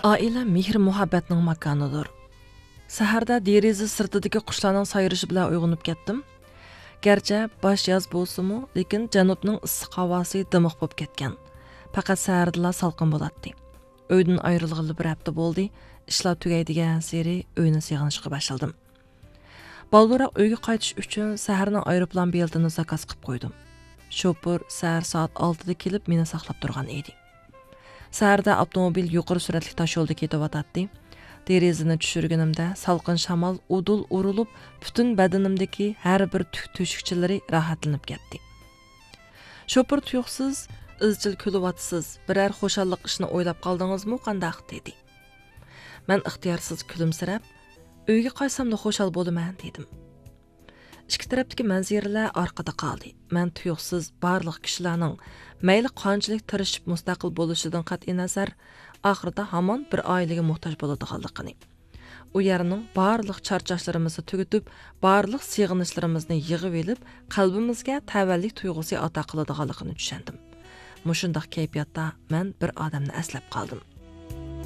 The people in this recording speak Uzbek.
Oila mehr-muhabbatning makonidir. Saharda deraza sirtidagi qushlarning sayrishi bilan uyg'onib ketdim. Garchi bosh yoz bo'lsa-mu, lekin janubning issiq havosi dimiq bo'lib ketgan. Faqat sahardalar salqin bo'ladi. Uydan ayrilg'ili bir hafta bo'ldi. Ishlar tugaydigan seri uyni sig'inishga boshladim. Balduroq uyga qaytish uchun saharning aeroplan biletini zakaz qilib qo'ydim. Shoför sahar soat 6 da kelib meni saqlab turgan edi. Saharda avtomobil yuqori suratli tosh yo'lda ketyotdi. Derazani tushirganimda salqin shamol udul urilib, butun badanimdagi har bir teshikchilari rohatlanib ketdi. Shoför tuyuqsiz, izchil kulyapsiz, biror xo'shallik ishni o'ylab qoldingizmi, qandaq dedi. Men ixtiyorsiz kulimsirab, uyga qaysam-da xo'shal bo'laman dedim. İki tarafdagi manzaralar orqada qoldi. Men tuyuqsiz barliq kishilarning mayli qanchalik tirishib mustaqil bo'lishidan qat'iy nazar, oxirida hamon bir oilaga muhtoj bo'ladiganligini. U yerning barliq charchashlarimizni tugatib, barliq sig'inishlarimizni yig'ib elib, qalbimizga tavallik tuyg'usi ato qiladiganligini tushundim. Mushundaq kayfiyatda men bir odamni aslab qoldim.